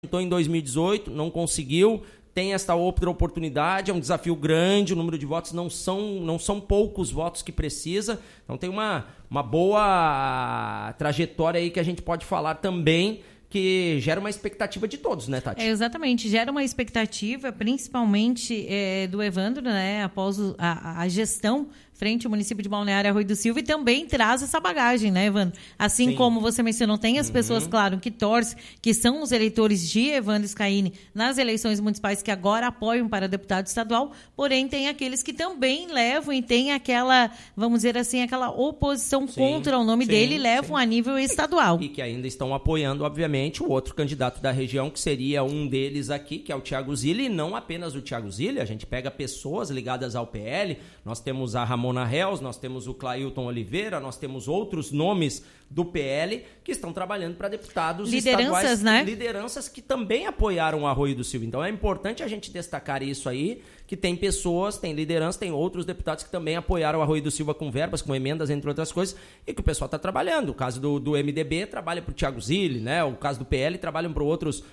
Tentou em 2018, não conseguiu, tem esta outra oportunidade, é um desafio grande, o número de votos não são poucos votos que precisa, então tem uma boa trajetória aí que a gente pode falar também, que gera uma expectativa de todos, né, Tati? Exatamente, gera uma expectativa, principalmente do Evandro, né, após a gestão frente ao município de Balneário Arroio do Silva, e também traz essa bagagem, né, Evandro? Assim Sim. como você mencionou, tem as pessoas, claro, que torcem, que são os eleitores de Evandro Scaini nas eleições municipais, que agora apoiam para deputado estadual, porém tem aqueles que também levam e tem aquela, vamos dizer assim, aquela oposição contra o nome dele e levam a nível estadual. E que ainda estão apoiando, obviamente, o outro candidato da região, que seria um deles aqui, que é o Thiago Zilli, e não apenas o Thiago Zilli, a gente pega pessoas ligadas ao PL, nós temos a Ramona Reus, nós temos o Clailton Oliveira, nós temos outros nomes do PL que estão trabalhando para deputados estaduais, né? Lideranças que também apoiaram o Arroio do Silva. Então é importante a gente destacar isso aí, que tem pessoas, tem liderança, tem outros deputados que também apoiaram o Arroio do Silva com verbas, com emendas, entre outras coisas, e que o pessoal está trabalhando. O caso do MDB trabalha para o Thiago Zilli, né? O caso do PL trabalham para outros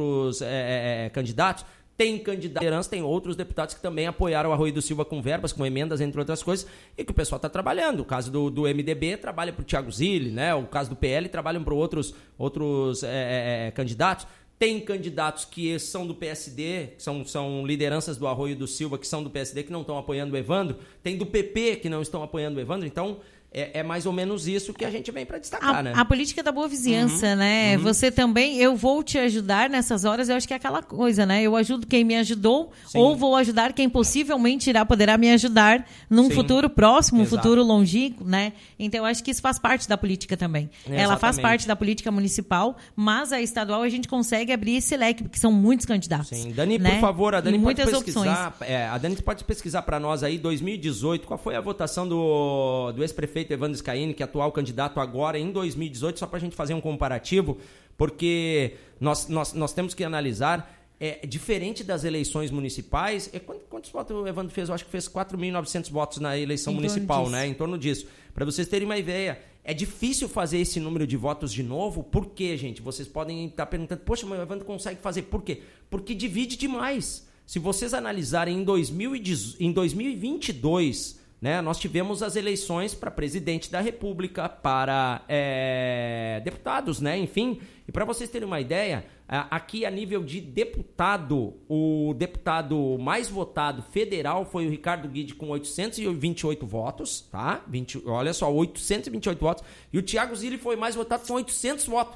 candidatos. Tem candidatos, tem outros deputados que também apoiaram o Arroio do Silva com verbas, com emendas, entre outras coisas, e que o pessoal está trabalhando. O caso do MDB trabalha para o Thiago Zilli, né? O caso do PL trabalham para outros candidatos. Tem candidatos que são do PSD, são lideranças do Arroio do Silva, que são do PSD, que não estão apoiando o Evandro. Tem do PP que não estão apoiando o Evandro. Então, é mais ou menos isso que a gente vem para destacar, né? A política da boa vizinhança, né? Você também, eu vou te ajudar nessas horas, eu acho que é aquela coisa, né? Eu ajudo quem me ajudou, ou vou ajudar quem possivelmente poderá me ajudar num futuro próximo, futuro longínquo, né? Então, eu acho que isso faz parte da política também. Ela faz parte da política municipal, mas a estadual a gente consegue abrir esse leque, porque são muitos candidatos. Sim. Dani, né? por favor, a Dani pode pesquisar. Opções. A Dani pode pesquisar para nós aí, 2018, qual foi a votação do ex-prefeito Evandro Scaini, que é atual candidato agora em 2018, só para a gente fazer um comparativo, porque nós temos que analisar, diferente das eleições municipais, quantos votos o Evandro fez? Eu acho que fez 4.900 votos na eleição municipal, né? Em torno disso. Para vocês terem uma ideia, é difícil fazer esse número de votos de novo. Por quê, gente? Vocês podem estar perguntando, poxa, mas o Evandro consegue fazer. Por quê? Porque divide demais. Se vocês analisarem em 2022... né, nós tivemos as eleições para presidente da República, para deputados, né, enfim. E para vocês terem uma ideia, aqui a nível de deputado, o deputado mais votado federal foi o Ricardo Guide com 828 votos, tá? Olha só, 828 votos. E o Thiago Zilli foi mais votado com 800 votos.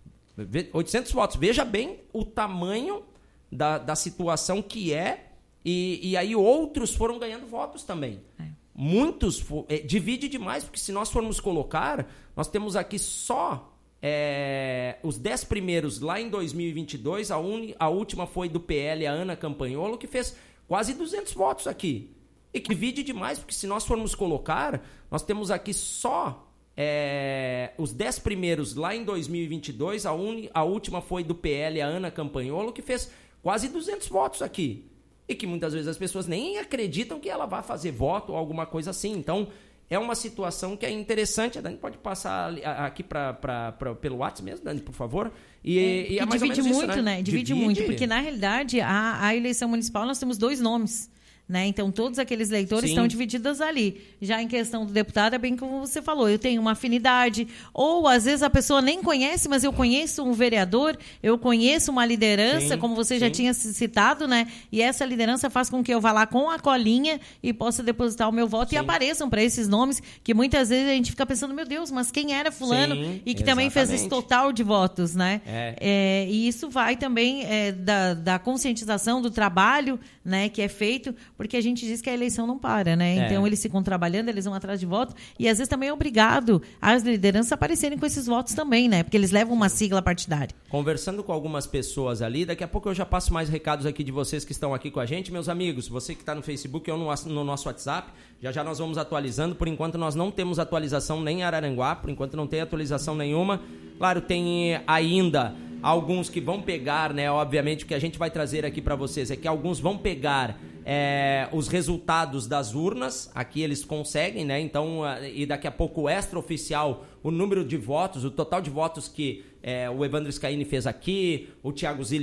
800 votos. Veja bem o tamanho da situação que é. E aí outros foram ganhando votos também. Muitos, divide demais, porque se nós formos colocar, nós temos aqui só os 10 primeiros lá em 2022, a última foi do PL, a Ana Campanholo, que fez quase 200 votos aqui. E que divide demais, porque se nós formos colocar, nós temos aqui só os 10 primeiros lá em 2022, a última foi do PL, a Ana Campanholo, que fez quase 200 votos aqui. E que muitas vezes as pessoas nem acreditam que ela vai fazer voto ou alguma coisa assim. Então, é uma situação que é interessante. A Dani pode passar aqui pelo WhatsApp mesmo, Dani, por favor. E é mais ou menos muito, isso, né? Divide muito, porque na realidade a eleição municipal nós temos 2 nomes. Né? Então, todos aqueles eleitores estão divididos ali. Já em questão do deputado, é bem como você falou, eu tenho uma afinidade, ou às vezes a pessoa nem conhece, mas eu conheço um vereador, eu conheço uma liderança, como você já tinha citado, né? E essa liderança faz com que eu vá lá com a colinha e possa depositar o meu voto e apareçam para esses nomes, que muitas vezes a gente fica pensando, meu Deus, mas quem era fulano? E que também fez esse total de votos, né? E isso vai também da conscientização do trabalho, né, que é feito, porque a gente diz que a eleição não para, né? Então, eles ficam trabalhando, eles vão atrás de voto, e às vezes também é obrigado as lideranças a aparecerem com esses votos também, né? Porque eles levam uma sigla partidária. Conversando com algumas pessoas ali, daqui a pouco eu já passo mais recados aqui de vocês que estão aqui com a gente. Meus amigos, você que está no Facebook ou no nosso WhatsApp, já nós vamos atualizando. Por enquanto, nós não temos atualização nem em Araranguá, por enquanto não tem atualização nenhuma. Claro, tem ainda alguns que vão pegar, né? Obviamente, o que a gente vai trazer aqui para vocês é que alguns vão pegar os resultados das urnas. Aqui eles conseguem, né? Então, e daqui a pouco o extraoficial, o número de votos, o total de votos que o Evandro Scaini fez aqui, o Thiago Zilli